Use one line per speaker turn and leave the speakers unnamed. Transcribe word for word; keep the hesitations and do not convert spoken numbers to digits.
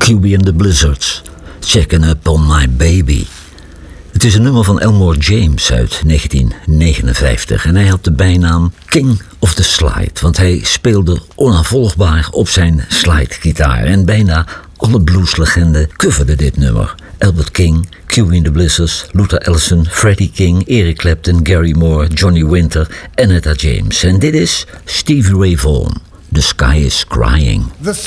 Kiwi and the Blizzards, Checking Up on My Baby. Het is een nummer van Elmore James uit negentien negenenvijftig en hij had de bijnaam King of the Slide, want hij speelde onafvolgbaar op zijn slidegitaar en bijna alle blueslegenden coverden dit nummer. Albert King, Kiwi and the Blizzards, Luther Allison, Freddie King, Eric Clapton, Gary Moore, Johnny Winter en Etta James. En dit is Stevie Ray Vaughan, The Sky is Crying.
The